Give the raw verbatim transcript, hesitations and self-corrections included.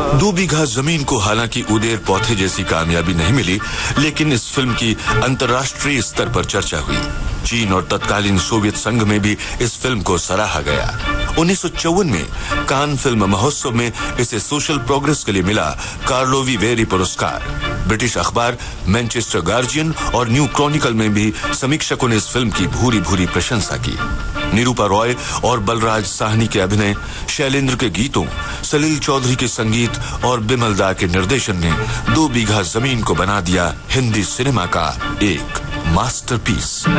दो बीघा जमीन को हालांकि उदेर पौधे जैसी कामयाबी नहीं मिली, लेकिन इस फिल्म की अंतर्राष्ट्रीय स्तर पर चर्चा हुई। चीन और तत्कालीन सोवियत संघ में भी इस फिल्म को सराहा गया। उन्नीस सौ चौवन में कान फिल्म महोत्सव में इसे सोशल प्रोग्रेस के लिए मिला कार्लोवी वेरी पुरस्कार। ब्रिटिश अखबार मैनचेस्टर गार्जियन और न्यू क्रॉनिकल में भी समीक्षकों ने इस फिल्म की भूरी भूरी प्रशंसा की। निरूपा रॉय और बलराज साहनी के अभिनय, शैलेंद्र के गीतों, सलील चौधरी के संगीत और बिमल दा के निर्देशन ने दो बीघा जमीन को बना दिया हिंदी सिनेमा का एक मास्टरपीस।